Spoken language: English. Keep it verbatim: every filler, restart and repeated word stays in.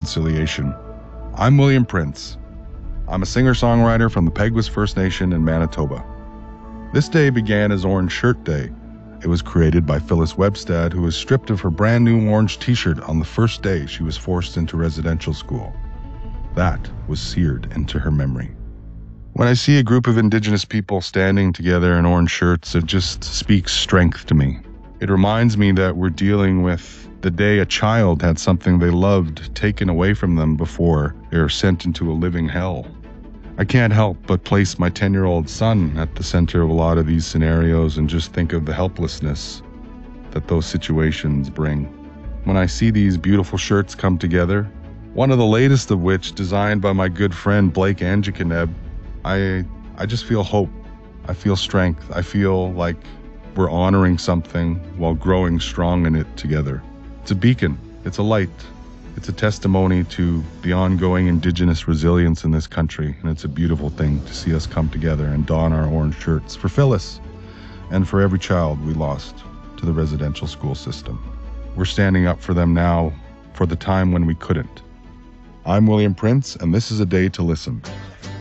reconciliation. I'm William Prince. I'm a singer-songwriter from the Peguis First Nation in Manitoba. This day began as Orange Shirt Day. It was created by Phyllis Webstad, who was stripped of her brand new orange t-shirt on the first day she was forced into residential school. That was seared into her memory. When I see a group of Indigenous people standing together in orange shirts, it just speaks strength to me. It reminds me that we're dealing with the day a child had something they loved taken away from them before they were sent into a living hell. I can't help but place my ten-year-old son at the center of a lot of these scenarios and just think of the helplessness that those situations bring. When I see these beautiful shirts come together, one of the latest of which designed by my good friend Blake Anjikaneb, I I just feel hope. I feel strength. I feel like we're honoring something while growing strong in it together. It's a beacon. It's a light. It's a testimony to the ongoing Indigenous resilience in this country, and it's a beautiful thing to see us come together and don our orange shirts for Phyllis and for every child we lost to the residential school system. We're standing up for them now for the time when we couldn't. I'm William Prince, and this is A Day to Listen.